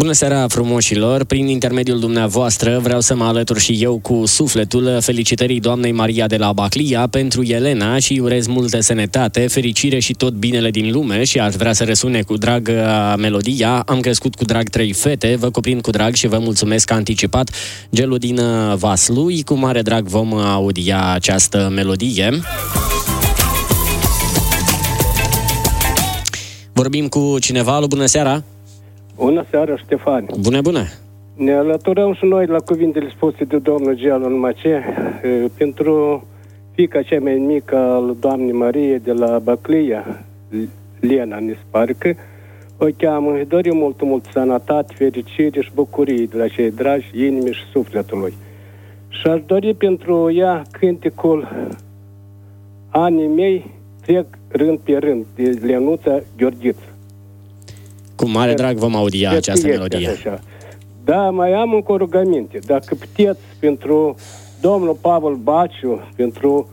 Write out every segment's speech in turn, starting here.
Bună seara, frumoșilor! Prin intermediul dumneavoastră vreau să mă alătur și eu cu sufletul felicitării doamnei Maria de la Baclia pentru Elena și urez multă sănătate, fericire și tot binele din lume și aș vrea să răsune cu drag melodia. Am crescut cu drag 3 fete, vă cuprind cu drag și vă mulțumesc anticipat. Gelu din Vaslui, cu mare drag vom audia această melodie. Vorbim cu cineva. Alo, bună seara! Bună seara, Ștefan! Bună! Ne alăturăm și noi la cuvintele spuse de domnul Gelu, numai ce pentru fiica cea mai mică al doamnei Marie de la Baclia, Lena, ne pare că o cheamă. Îi dorim mult sănătate, fericire și bucurie de la cei dragi inimii și sufletului. Și aș dori pentru ea cânticul Anii mei trec rând pe rând, de Lenuța Gheorghiță. Cu mare drag vom audia această melodie. Așa. Da, mai am încă o rugăminte. Dacă puteți, pentru domnul Pavel Baciu, pentru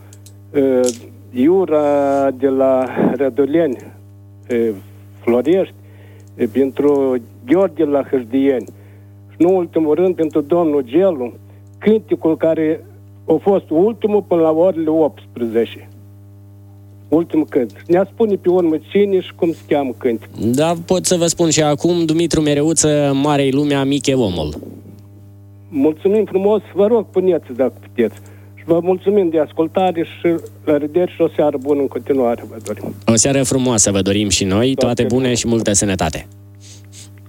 Iura de la Răduleni, Florești, pentru Gheorghe la Hârdieni și, nu ultimul rând, pentru domnul Gelu, cânticul care a fost ultimul până la orele 18. Ultimul cânt. Ne-a spune pe urmă cine și cum se cheamă cânt. Da, pot să vă spun și acum, Dumitru Mereuță, Mare-i lumea, mic e omul. Mulțumim frumos, vă rog, puneți dacă puteți. Și vă mulțumim de ascultare și la revedere și o seară bună în continuare vă dorim. O seară frumoasă vă dorim și noi, toate bune și multă sănătate.